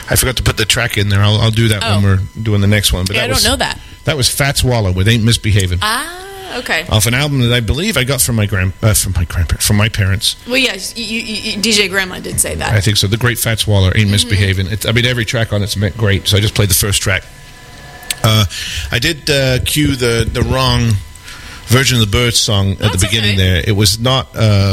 I forgot to put the track in there. I'll do that when we're doing the next one. But I don't know that. That was Fats Waller with "Ain't Misbehavin'." Okay. Off an album that I believe I got from my parents. Well, yes, DJ Grandma did say that. I think so. The great Fats Waller, "Ain't Misbehavin'." Every track on it's great, so I just played the first track. I did cue the wrong Virgin of the Birds song at the beginning there. It was not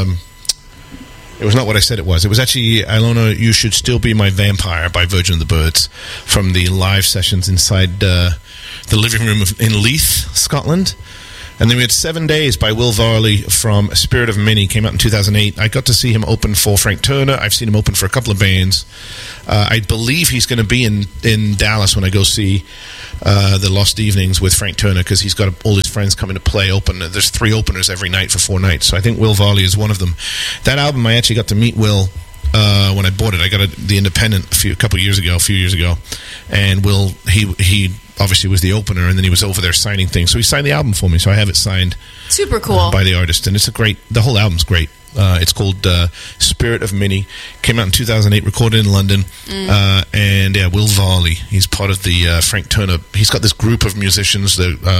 what I said it was. It was actually Ilona, "You Should Still Be My Vampire" by Virgin of the Birds from the live sessions inside the living room in Leith, Scotland. And then we had 7 Days by Will Varley from Spirit of Mini, came out in 2008. I got to see him open for Frank Turner. I've seen him open for a couple of bands. I believe he's going to be in Dallas when I go see the Lost Evenings with Frank Turner, because he's got all his friends coming to play open. There's 3 openers every night for 4 nights, so I think Will Varley is one of them. That album, I actually got to meet Will when I bought it. I got the Independent a few years ago, and Will, he obviously was the opener, and then he was over there signing things. So he signed the album for me, so I have it signed. Super cool. By the artist, and the whole album's great. It's called Spirit of Mini. Came out in 2008, recorded in London. And yeah, Will Varley, he's part of the Frank Turner. He's got this group of musicians.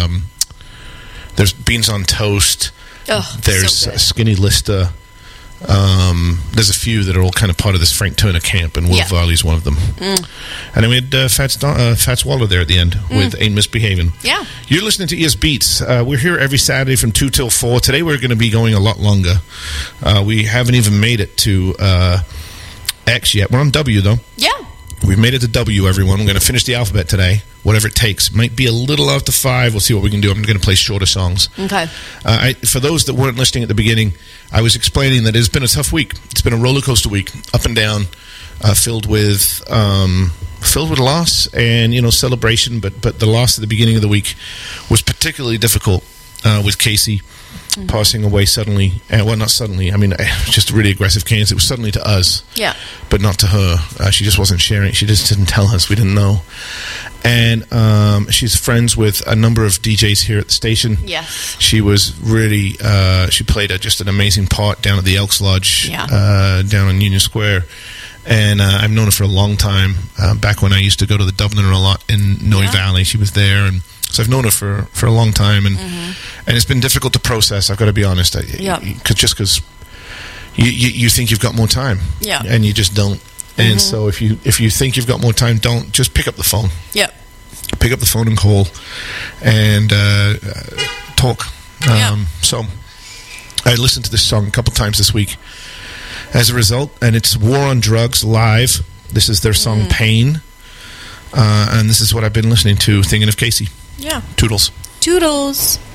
There's Beans on Toast. There's so Skinny Lister. There's a few that are all kind of part of this Frank Turner camp, and Will Varley's one of them. And then we had Fats Waller there at the end with "Ain't Misbehavin'." Yeah. You're listening to ES Beats. We're here every Saturday from 2 till 4. Today we're going to be going a lot longer. We haven't even made it to X yet. We're on W, though. Yeah. We've made it to W, everyone. We're going to finish the alphabet today, whatever it takes. Might be a little after 5. We'll see what we can do. I'm going to play shorter songs. Okay. For those that weren't listening at the beginning, I was explaining that it's been a tough week. It's been a roller coaster week, up and down, filled with loss and celebration. But the loss at the beginning of the week was particularly difficult with Casey passing away suddenly. Well, not suddenly. I mean, just really aggressive cancer. It was suddenly to us, but not to her. She just wasn't sharing. She just didn't tell us. We didn't know. And she's friends with a number of DJs here at the station. Yes. She was really, she played just an amazing part down at the Elks Lodge, down on Union Square. And I've known her for a long time. Back when I used to go to the Dubliner a lot in Noe Valley, she was there. And so I've known her for a long time. And it's been difficult to process, I've got to be honest. Just because you think you've got more time. Yeah. And you just don't. And so if you think you've got more time, don't. Just pick up the phone. Yeah. Pick up the phone and call and talk. So I listened to this song a couple times this week as a result, and it's War on Drugs live. This is their song Pain, and this is what I've been listening to, thinking of Casey. Yeah. Toodles. Toodles.